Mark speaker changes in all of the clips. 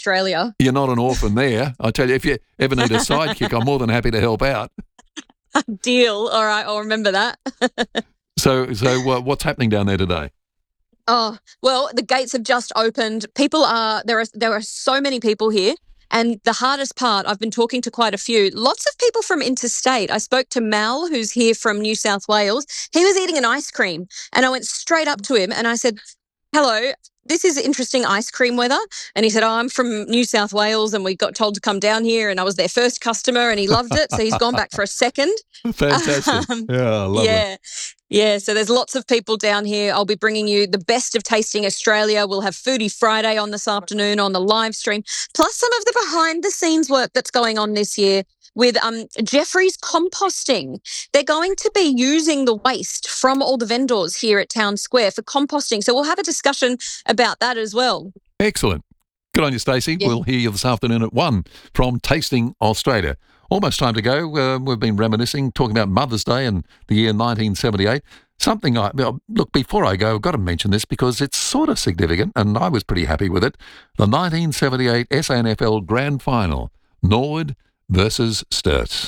Speaker 1: Australia.
Speaker 2: You're not an orphan there. I tell you, if you ever need a sidekick, I'm more than happy to help out.
Speaker 1: Deal. All right, I'll remember that.
Speaker 2: So what's happening down there today?
Speaker 1: Oh, well, the gates have just opened. There are so many people here. And the hardest part, I've been talking to quite a few, lots of people from interstate. I spoke to Mal, who's here from New South Wales. He was eating an ice cream and I went straight up to him and I said, hello, this is interesting ice cream weather. And he said, I'm from New South Wales and we got told to come down here and I was their first customer and he loved it. So he's gone back for a second.
Speaker 2: Fantastic. Yeah, lovely.
Speaker 1: Yeah, so there's lots of people down here. I'll be bringing you the best of Tasting Australia. We'll have Foodie Friday on this afternoon on the live stream, plus some of the behind-the-scenes work that's going on this year with Jeffrey's Composting. They're going to be using the waste from all the vendors here at Town Square for composting. So we'll have a discussion about that as well.
Speaker 2: Excellent. Good on you, Stacey.
Speaker 1: Yeah.
Speaker 2: We'll hear you this afternoon at 1 from Tasting Australia. Almost time to go. We've been reminiscing, talking about Mother's Day and the year 1978. Look, before I go, I've got to mention this because it's sort of significant and I was pretty happy with it. The 1978 SANFL Grand Final, Norwood versus Sturt.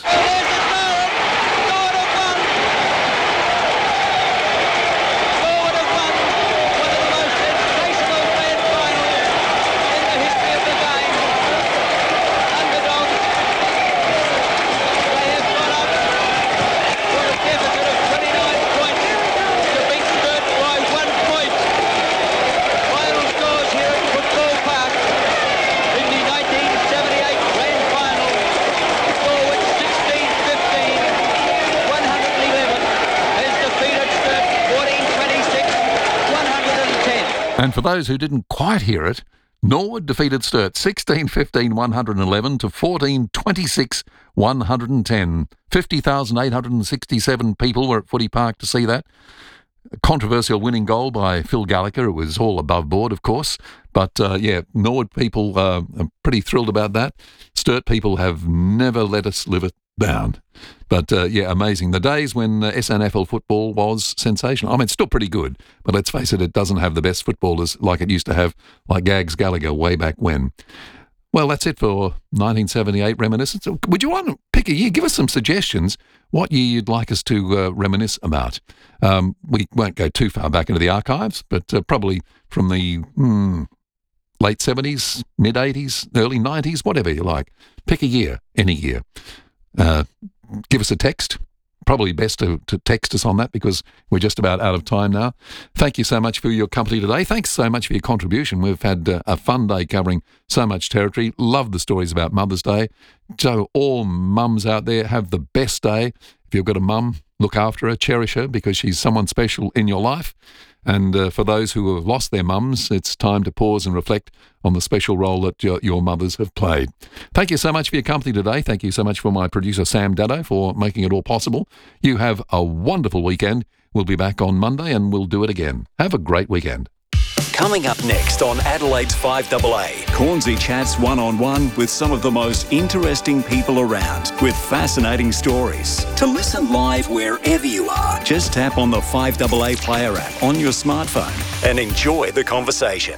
Speaker 2: And for those who didn't quite hear it, Norwood defeated Sturt 16-15-111 to 14-26-110. 50,867 people were at Footy Park to see that. A controversial winning goal by Phil Gallagher. It was all above board, of course. But, Norwood people are pretty thrilled about that. Sturt people have never let us live it down. But, amazing. The days when SANFL football was sensational. I mean, it's still pretty good, but let's face it, it doesn't have the best footballers like it used to have, like Gags Gallagher way back when. Well, that's it for 1978 reminiscence. Would you want to pick a year? Give us some suggestions what year you'd like us to reminisce about. We won't go too far back into the archives, but probably from the late 70s, mid-80s, early 90s, whatever you like. Pick a year, any year. Give us a text. Probably best to text us on that because we're just about out of time now. Thank you so much for your company today. Thanks so much for your contribution. We've had a fun day covering so much territory. Love the stories about Mother's Day. So all mums out there, have the best day. If you've got a mum, look after her, cherish her because she's someone special in your life. And for those who have lost their mums, it's time to pause and reflect on the special role that your mothers have played. Thank you so much for your company today. Thank you so much for my producer, Sam Dado, for making it all possible. You have a wonderful weekend. We'll be back on Monday and we'll do it again. Have a great weekend.
Speaker 3: Coming up next on Adelaide's 5AA, Cornsey chats one-on-one with some of the most interesting people around with fascinating stories. To listen live wherever you are, just tap on the 5AA Player app on your smartphone and enjoy the conversation.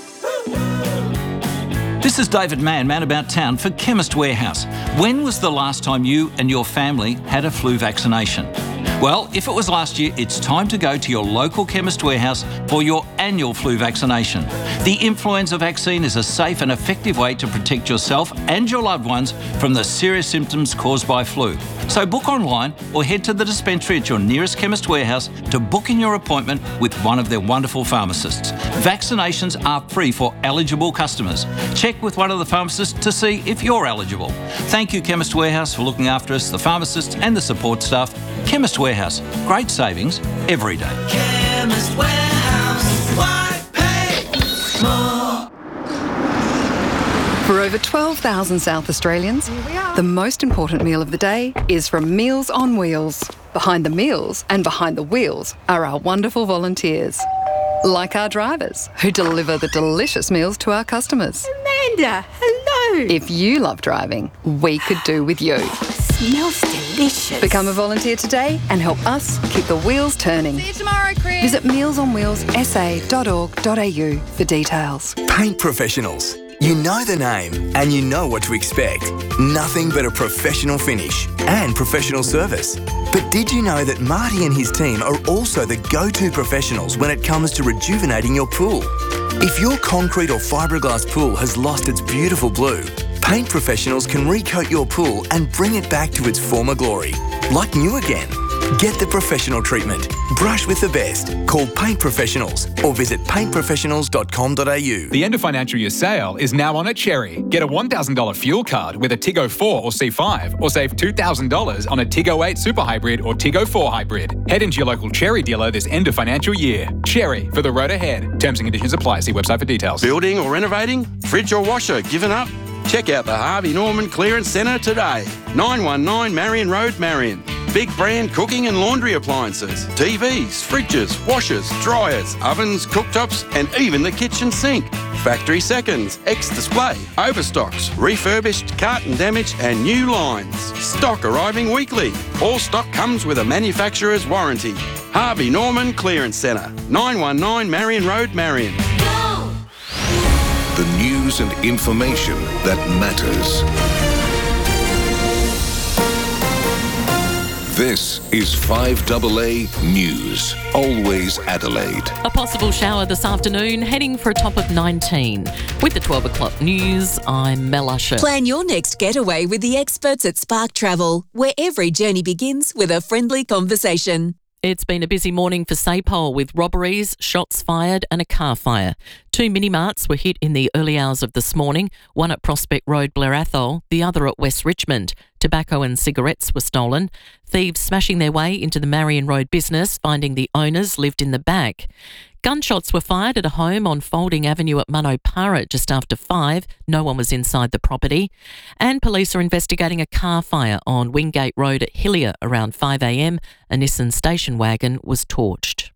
Speaker 4: This is David Mann, Man About Town for Chemist Warehouse. When was the last time you and your family had a flu vaccination? Well, if it was last year, it's time to go to your local Chemist Warehouse for your annual flu vaccination. The influenza vaccine is a safe and effective way to protect yourself and your loved ones from the serious symptoms caused by flu. So book online or head to the dispensary at your nearest Chemist Warehouse to book in your appointment with one of their wonderful pharmacists. Vaccinations are free for eligible customers. Check with one of the pharmacists to see if you're eligible. Thank you, Chemist Warehouse, for looking after us, the pharmacists and the support staff. Chemist Warehouse, great savings every day.
Speaker 5: Chemist Warehouse, why pay more?
Speaker 6: For over 12,000 South Australians, the most important meal of the day is from Meals on Wheels. Behind the meals and behind the wheels are our wonderful volunteers, like our drivers who deliver the delicious meals to our customers.
Speaker 7: Amanda, hello.
Speaker 6: If you love driving, we could do with you.
Speaker 7: Smells delicious.
Speaker 6: Become a volunteer today and help us keep the wheels turning.
Speaker 7: See you tomorrow, Chris.
Speaker 6: Visit mealsonwheelssa.org.au for details.
Speaker 8: Paint professionals. You know the name and you know what to expect. Nothing but a professional finish and professional service. But did you know that Marty and his team are also the go-to professionals when it comes to rejuvenating your pool? If your concrete or fiberglass pool has lost its beautiful blue, Paint Professionals can recoat your pool and bring it back to its former glory, like new again. Get the professional treatment. Brush with the best. Call Paint Professionals or visit paintprofessionals.com.au.
Speaker 9: The end of financial year sale is now on at Cherry. Get a $1,000 fuel card with a Tiggo 4 or C5 or save $2,000 on a Tiggo 8 Super Hybrid or Tiggo 4 Hybrid. Head into your local Cherry dealer this end of financial year. Cherry, for the road ahead. Terms and conditions apply. See website for details.
Speaker 10: Building or renovating? Fridge or washer? Given up? Check out the Harvey Norman Clearance Centre today. 919 Marion Road, Marion. Big brand cooking and laundry appliances, TVs, fridges, washers, dryers, ovens, cooktops, and even the kitchen sink. Factory seconds, ex-display, overstocks, refurbished, carton damage, and new lines. Stock arriving weekly. All stock comes with a manufacturer's warranty. Harvey Norman Clearance Centre, 919 Marion Road, Marion.
Speaker 11: The news and information that matters. This is 5AA News. Always Adelaide.
Speaker 12: A possible shower this afternoon, heading for a top of 19. With the 12 o'clock news, I'm Mel Usher.
Speaker 13: Plan your next getaway with the experts at Spark Travel, where every journey begins with a friendly conversation.
Speaker 12: It's been a busy morning for Sapole with robberies, shots fired and a car fire. 2 mini-marts were hit in the early hours of this morning, one at Prospect Road, Blair Athol, the other at West Richmond. Tobacco and cigarettes were stolen. Thieves smashing their way into the Marion Road business, finding the owners lived in the back. Gunshots were fired at a home on Folding Avenue at Munopara just after 5. No one was inside the property. And police are investigating a car fire on Wingate Road at Hillier around 5 a.m. A Nissan station wagon was torched.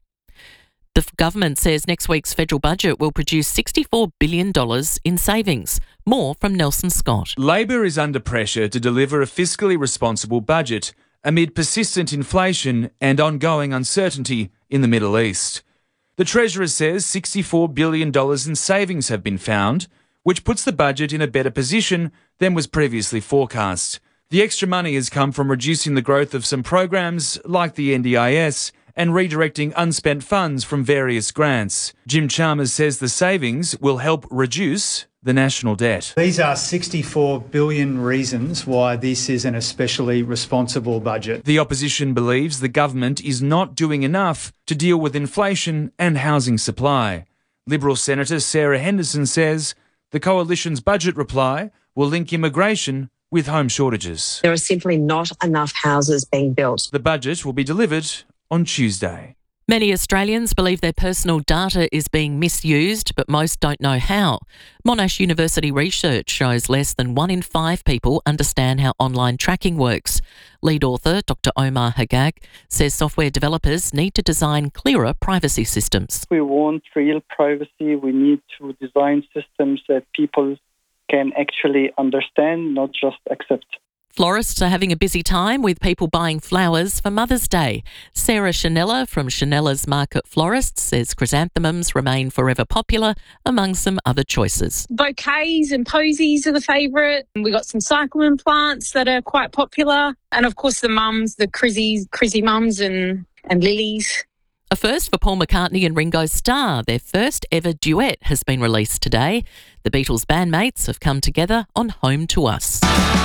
Speaker 12: The government says next week's federal budget will produce $64 billion in savings. More from Nelson Scott.
Speaker 14: Labor is under pressure to deliver a fiscally responsible budget amid persistent inflation and ongoing uncertainty in the Middle East. The Treasurer says $64 billion in savings have been found, which puts the budget in a better position than was previously forecast. The extra money has come from reducing the growth of some programs like the NDIS and redirecting unspent funds from various grants. Jim Chalmers says the savings will help reduce the national debt.
Speaker 15: These are 64 billion reasons why this is an especially responsible budget.
Speaker 14: The opposition believes the government is not doing enough to deal with inflation and housing supply. Liberal Senator Sarah Henderson says the coalition's budget reply will link immigration with home shortages.
Speaker 16: There are simply not enough houses being built.
Speaker 14: The budget will be delivered on Tuesday.
Speaker 12: Many Australians believe their personal data is being misused, but most don't know how. Monash University research shows less than 1 in 5 people understand how online tracking works. Lead author Dr. Omar Haggag says software developers need to design clearer privacy systems.
Speaker 17: We want real privacy. We need to design systems that people can actually understand, not just accept.
Speaker 12: Florists are having a busy time with people buying flowers for Mother's Day. Sarah Chanella from Chanella's Market Florists says chrysanthemums remain forever popular among some other choices.
Speaker 18: Bouquets and posies are the favourite. We've got some cyclamen plants that are quite popular. And of course the mums, the crizzy mums and lilies.
Speaker 12: A first for Paul McCartney and Ringo Starr. Their first ever duet has been released today. The Beatles bandmates have come together on Home to Us.